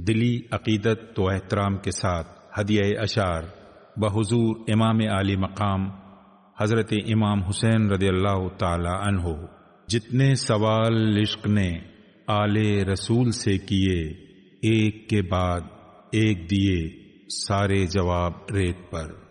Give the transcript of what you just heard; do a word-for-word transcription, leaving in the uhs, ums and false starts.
दिली अकीदत तो एहतराम के साथ हदिया अशार बहुजूर इमाम आली मकाम हजरत इमाम हुसैन रदियल्लाहु ताला अन्हो जितने सवाल इश्क ने आले रसूल से किए, एक के बाद एक दिए सारे जवाब रेत पर।